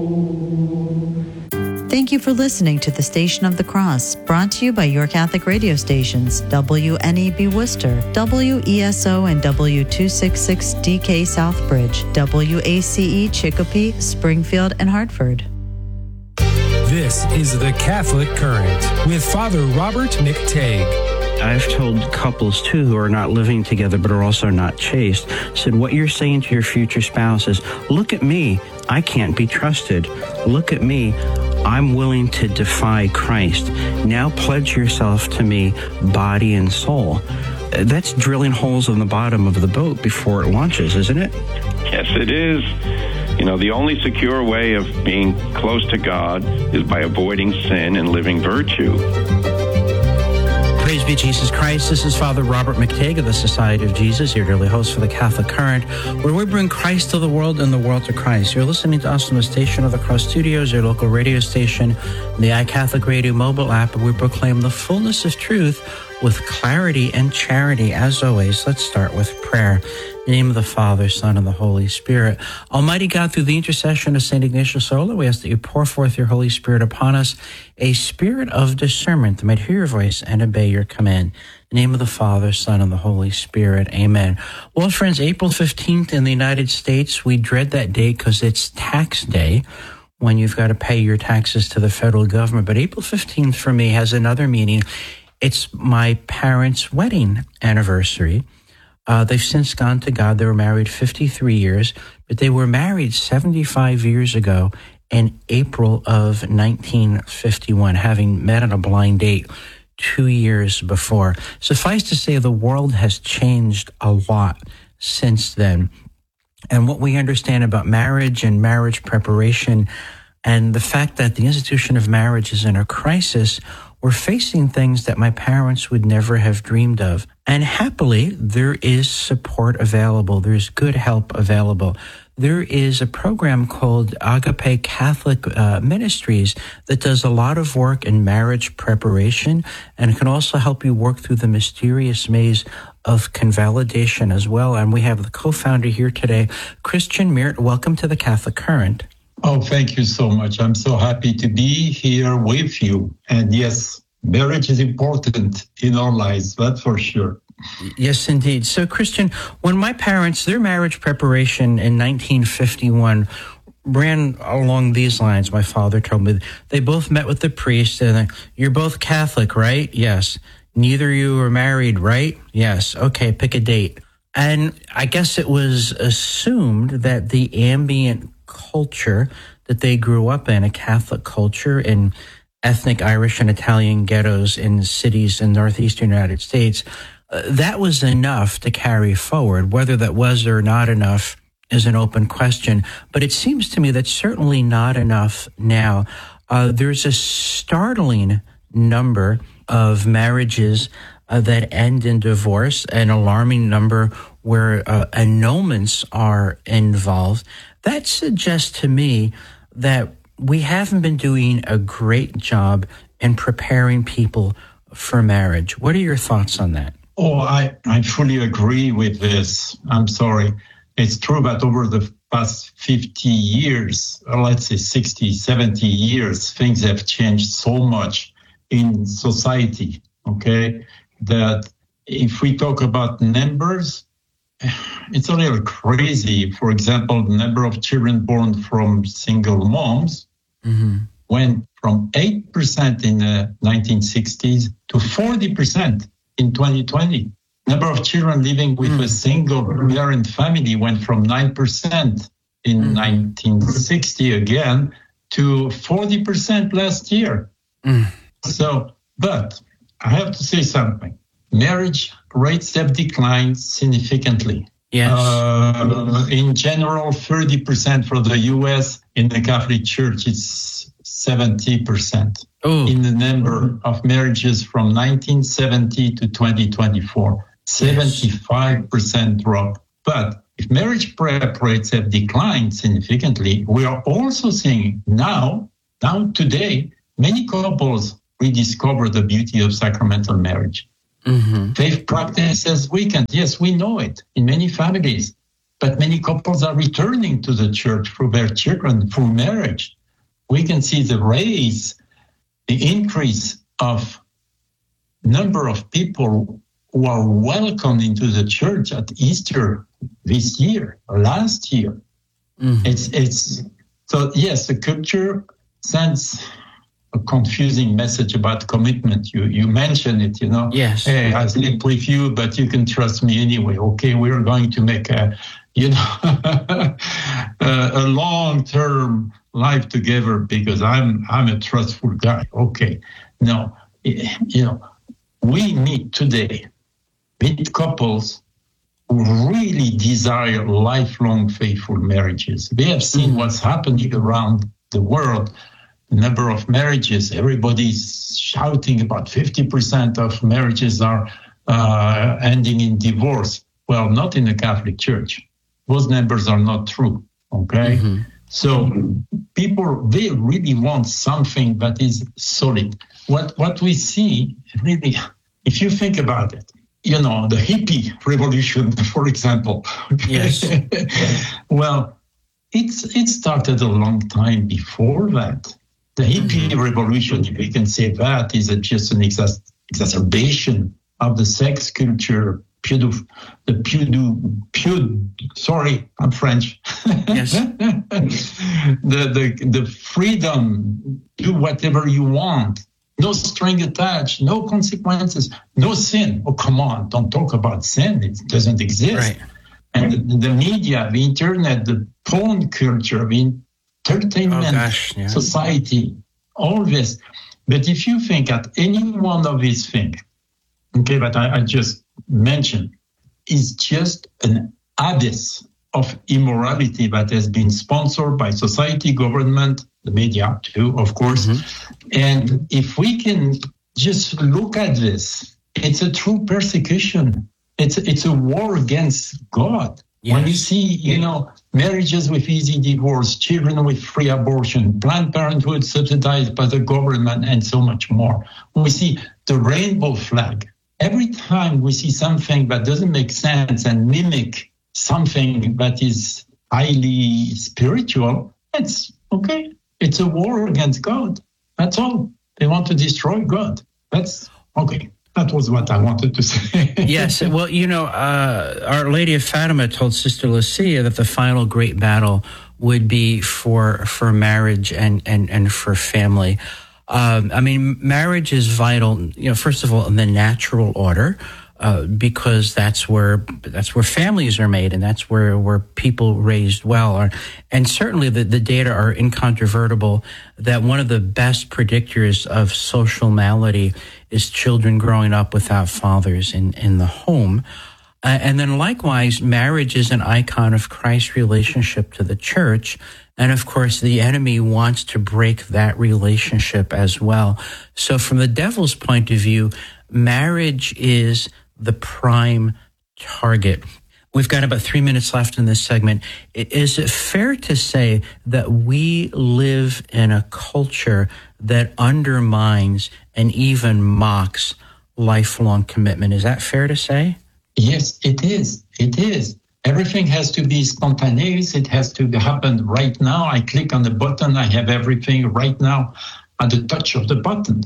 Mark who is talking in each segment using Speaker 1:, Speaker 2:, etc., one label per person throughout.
Speaker 1: Thank you for listening to the Station of the Cross, brought to you by your Catholic radio stations, WNEB Worcester, WESO and W266DK Southbridge, WACE Chicopee, Springfield, and Hartford.
Speaker 2: This is the Catholic Current with Father Robert McTague.
Speaker 3: I've told couples, too, who are not living together but are also not chaste, said, what you're saying to your future spouse is, look at me, I can't be trusted. Look at me, I'm willing to defy Christ. Now pledge yourself to me, body and soul. That's drilling holes in the bottom of the boat before it launches, isn't it?
Speaker 4: Yes, it is. You know, the only secure way of being close to God is by avoiding sin and living virtue.
Speaker 3: Praise be Jesus Christ. This is Father Robert McTague of the Society of Jesus, your daily host for the Catholic Current, where we bring Christ to the world and the world to Christ. You're listening to us on the Station of the Cross Studios, your local radio station, the iCatholic Radio mobile app, and we proclaim the fullness of truth with clarity and charity. As always, let's start with prayer. In the name of the Father, Son, and the Holy Spirit. Almighty God, through the intercession of St. Ignatius Sola, we ask that you pour forth your Holy Spirit upon us, a spirit of discernment that might hear your voice and obey your command. In the name of the Father, Son, and the Holy Spirit. Amen. Well, friends, April 15th in the United States, we dread that day because it's tax day, when you've got to pay your taxes to the federal government. But April 15th for me has another meaning. It's my parents' wedding anniversary. They've since gone to God. They were married 53 years, but they were married 75 years ago in April of 1951, having met on a blind date 2 years before. Suffice to say, the world has changed a lot since then. And what we understand about marriage and marriage preparation and the fact that the institution of marriage is in a crisis, we're facing things that my parents would never have dreamed of. And happily, there is support available. There's good help available. There is a program called Agape Catholic Ministries that does a lot of work in marriage preparation and can also help you work through the mysterious maze of convalidation as well. And we have the co-founder here today, Christian Meert. Welcome to the Catholic Current.
Speaker 5: Oh, thank you so much. I'm so happy to be here with you. And yes, marriage is important in our lives, that's for sure.
Speaker 3: Yes, indeed. So, Christian, when my parents, their marriage preparation in 1951 ran along these lines, my father told me, they both met with the priest and you're both Catholic, right? Yes. Neither of you are married, right? Yes. Okay, pick a date. And I guess it was assumed that the ambient culture that they grew up in, a Catholic culture in ethnic Irish and Italian ghettos in cities in northeastern United States, that was enough to carry forward. Whether that was or not enough is an open question, but it seems to me that's certainly not enough now. There's a startling number of marriages that end in divorce, an alarming number where annulments are involved. That suggests to me that we haven't been doing a great job in preparing people for marriage. What are your thoughts on that?
Speaker 5: Oh, I fully agree with this. I'm sorry. It's true that over the past 50 years, or let's say 60, 70 years, things have changed so much in society, okay, that if we talk about numbers, it's a little crazy. For example, the number of children born from single moms went from 8% in the 1960s to 40% in 2020. Number of children living with a single parent family went from 9% in 1960 again to 40% last year. So, but I have to say something. Marriage rates have declined significantly.
Speaker 3: Yes.
Speaker 5: In general, 30% for the U.S. In the Catholic Church, it's 70% in the number of marriages from 1970 to 2024. 75% drop. But if marriage prep rates have declined significantly, we are also seeing now today, many couples rediscover the beauty of sacramental marriage. Faith practice has weakened. Yes, we know it in many families. But many couples are returning to the church for their children, for marriage. We can see the increase of number of people who are welcomed into the church at Easter this year or last year. Mm-hmm. So yes, the culture sends a confusing message about commitment. You mentioned it,
Speaker 3: Yes.
Speaker 5: Hey, I sleep with you, but you can trust me anyway. Okay, we're going to make a long-term life together because I'm a trustful guy. Okay, no, we meet today with couples who really desire lifelong faithful marriages. They have seen what's happening around the world. The number of marriages, everybody's shouting about 50% of marriages are ending in divorce. Well, not in the Catholic Church. Those numbers are not true, okay? Mm-hmm. So people, they really want something that is solid. What we see, really, if you think about it, the hippie revolution, for example.
Speaker 3: Yes.
Speaker 5: Well, it started a long time before that. The hippie revolution, if we can say that, is just an exacerbation of the sex culture, sorry, I'm French.
Speaker 3: Yes.
Speaker 5: the freedom, do whatever you want. No string attached, no consequences, no sin. Oh, come on, don't talk about sin. It doesn't exist.
Speaker 3: Right.
Speaker 5: And the media, the internet, the porn culture, the entertainment society, all this. But if you think at any one of these things, okay, that I just mentioned, is just an abyss of immorality that has been sponsored by society, government, the media too, of course. Mm-hmm. And if we can just look at this, it's a true persecution. It's a war against God. Yes. When you see, marriages with easy divorce, children with free abortion, Planned Parenthood subsidized by the government, and so much more. We see the rainbow flag. Every time we see something that doesn't make sense and mimic something that is highly spiritual, it's okay. It's a war against God. That's all. They want to destroy God. That's okay. That was what I wanted to say.
Speaker 3: Yes. Well, Our Lady of Fatima told Sister Lucia that the final great battle would be for marriage and for family. Marriage is vital, first of all, in the natural order, because that's where families are made, and that's where people raised well are. And certainly the data are incontrovertible that one of the best predictors of social malady is children growing up without fathers in the home. And then likewise, marriage is an icon of Christ's relationship to the church. And of course, the enemy wants to break that relationship as well. So from the devil's point of view, marriage is the prime target. We've got about 3 minutes left in this segment. Is it fair to say that we live in a culture that undermines and even mocks lifelong commitment? Is that fair to say?
Speaker 5: Yes, it is. It is. Everything has to be spontaneous. It has to happen right now. I click on the button. I have everything right now at the touch of the button.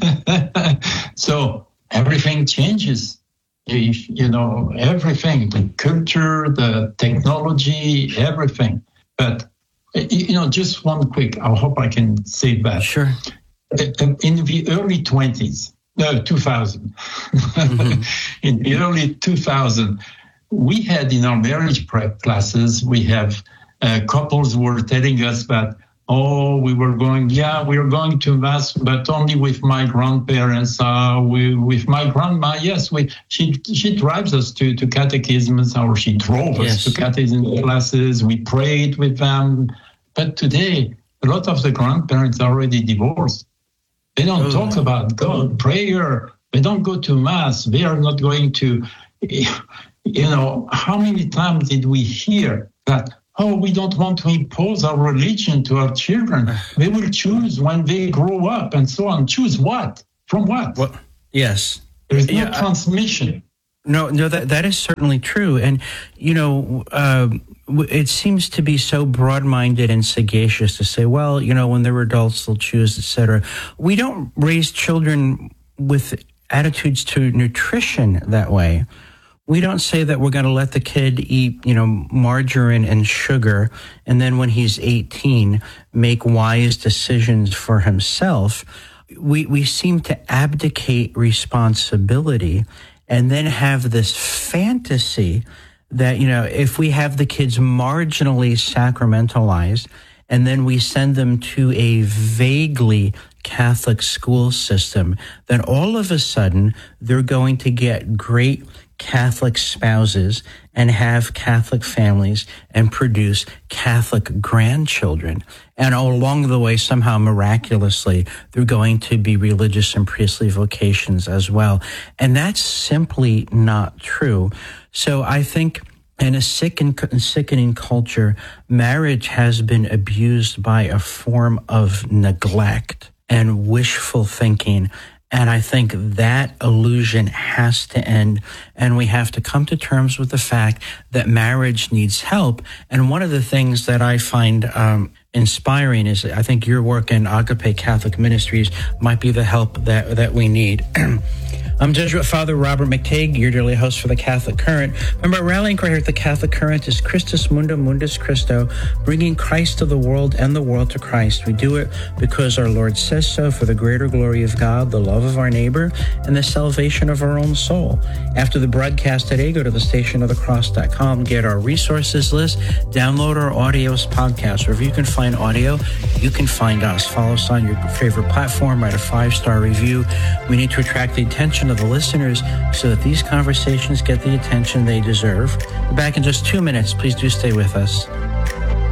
Speaker 5: So everything changes. Everything, the culture, the technology, everything. But, just one quick, I hope I can say that.
Speaker 3: Sure.
Speaker 5: In the early 2000s, mm-hmm. In the early 2000s, we had in our marriage prep classes, we have couples who were telling us that, we were going to Mass, but only with my grandparents. With my grandma, yes, she drives us to catechisms, or she drove us to catechism classes. We prayed with them. But today, a lot of the grandparents are already divorced. They don't talk about God, prayer. They don't go to Mass. They are not going to, how many times did we hear that, we don't want to impose our religion to our children. They will choose when they grow up and so on. Choose what? From what?
Speaker 3: Yes.
Speaker 5: There is no transmission.
Speaker 3: No, that is certainly true. And, it seems to be so broad-minded and sagacious to say, well, when they're adults, they'll choose, etc. We don't raise children with attitudes to nutrition that way. We don't say that we're going to let the kid eat, margarine and sugar, and then when he's 18, make wise decisions for himself. We seem to abdicate responsibility and then have this fantasy that, if we have the kids marginally sacramentalized and then we send them to a vaguely Catholic school system, then all of a sudden they're going to get great Catholic spouses and have Catholic families and produce Catholic grandchildren. And along the way, somehow miraculously, they're going to be religious and priestly vocations as well. And that's simply not true. So I think in a sickening culture, marriage has been abused by a form of neglect and wishful thinking. And I think that illusion has to end, and we have to come to terms with the fact that marriage needs help. And one of the things that I find inspiring is I think your work in Agape Catholic Ministries might be the help that we need. I'm Jesuit Father Robert McTeigue, your daily host for the Catholic Current. Remember, our rallying cry here at the Catholic Current is Christus Mundum Mundus Christo, bringing Christ to the world and the world to Christ. We do it because our Lord says so, for the greater glory of God, the love of our neighbor, and the salvation of our own soul. After the broadcast today, go to thestationofthecross.com, get our resources list, download our audios podcast. Wherever you can find audio, you can find us. Follow us on your favorite platform, write a 5-star review. We need to attract the attention of the listeners so that these conversations get the attention they deserve. We're back in just 2 minutes. Please do stay with us.